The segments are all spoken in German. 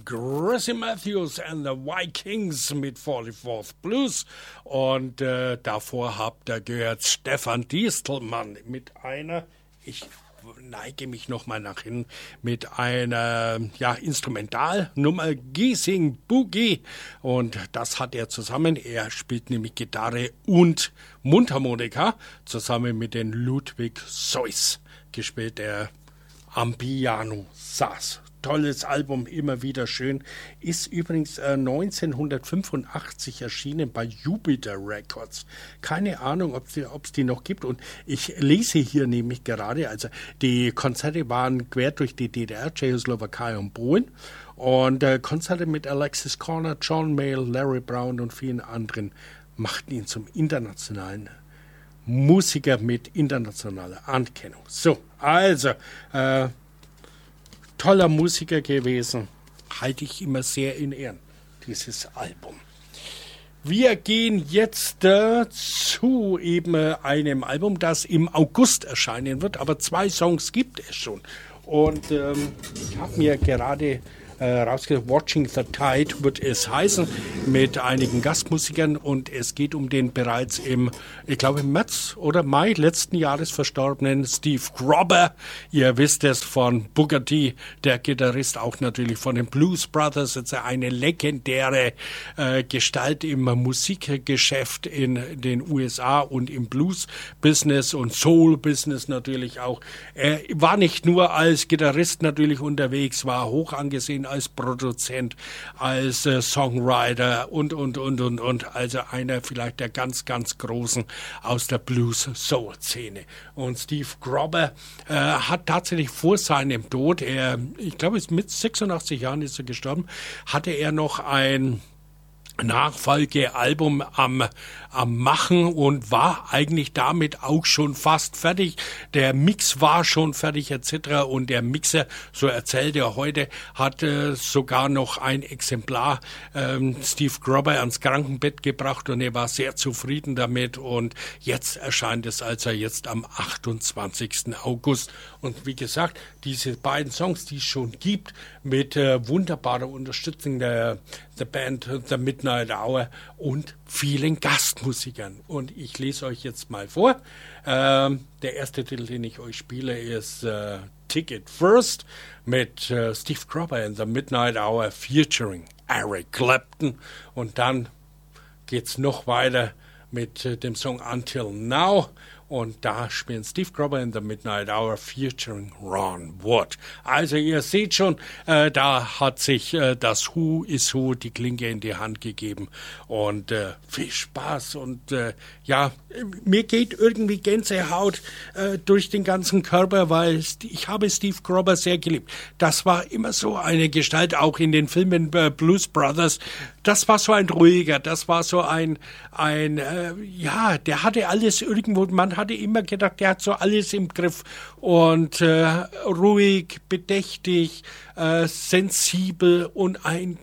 Gracie Matthews and the Vikings mit 44th Blues. Und davor habt ihr gehört Stefan Distelmann mit einer, ich neige mich nochmal nach hinten, mit einer Instrumentalnummer Giesing Boogie. Und das hat er zusammen. Er spielt nämlich Gitarre und Mundharmonika zusammen mit den Ludwig Seuss gespielt, der am Piano saß. Tolles Album, immer wieder schön. Ist übrigens 1985 erschienen bei Jupiter Records. Keine Ahnung, ob es die noch gibt. Und ich lese hier nämlich gerade, also die Konzerte waren quer durch die DDR, Tschechoslowakei und Polen. Und Konzerte mit Alexis Corner, John Mayall, Larry Brown und vielen anderen machten ihn zum internationalen Musiker mit internationaler Anerkennung. So, also, toller Musiker gewesen, halte ich immer sehr in Ehren, dieses Album. Wir gehen jetzt zu eben einem Album, das im August erscheinen wird, aber 2 Songs gibt es schon. Und ich habe mir gerade rausgesucht, Watching the Tide wird es heißen, mit einigen Gastmusikern, und es geht um den bereits im März oder Mai letzten Jahres verstorbenen Steve Grobber. Ihr wisst es von Booker T, der Gitarrist, auch natürlich von den Blues Brothers, jetzt eine legendäre Gestalt im Musikgeschäft in den USA und im Blues-Business und Soul-Business natürlich auch. Er war nicht nur als Gitarrist natürlich unterwegs, war hoch angesehen als Produzent, als Songwriter und. Also einer vielleicht der ganz, ganz Großen aus der Blues-Soul-Szene. Und Steve Grobber hat tatsächlich vor seinem Tod, ich glaube, mit 86 Jahren ist er gestorben, hatte er noch ein Nachfolgealbum am Machen und war eigentlich damit auch schon fast fertig. Der Mix war schon fertig etc. Und der Mixer, so erzählt er heute, hat sogar noch ein Exemplar Steve Grobber ans Krankenbett gebracht und er war sehr zufrieden damit. Und jetzt erscheint es also jetzt am 28. August. Und wie gesagt, diese beiden Songs, die es schon gibt, mit wunderbarer Unterstützung der Band The Midnight Hour und vielen Gastmusikern. Und ich lese euch jetzt mal vor. Der erste Titel, den ich euch spiele, ist Ticket First mit Steve Grobber in The Midnight Hour featuring Eric Clapton. Und dann geht's noch weiter mit dem Song Until Now. Und da spielen Steve Grobber in The Midnight Hour featuring Ron Wood. Also ihr seht schon, da hat sich das Who is Who die Klinke in die Hand gegeben. Und viel Spaß. Und mir geht irgendwie Gänsehaut durch den ganzen Körper, weil ich habe Steve Grobber sehr geliebt. Das war immer so eine Gestalt, auch in den Filmen Blues Brothers. Das war so ein ruhiger, das war so der hatte alles irgendwo, man hatte immer gedacht, der hat so alles im Griff und ruhig, bedächtig, sensibel und ein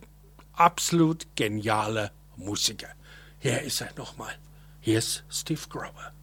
absolut genialer Musiker. Hier ist er nochmal. Hier ist Steve Grobber.